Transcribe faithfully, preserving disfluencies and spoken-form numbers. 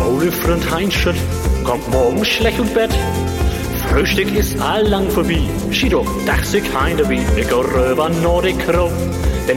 Faule Freund Heinschert kommt morgen schlecht und Bett. Frühstück ist allang vorbei. Schido, dach sich heinde wie, ich geh rüber Nordic Crow. Denn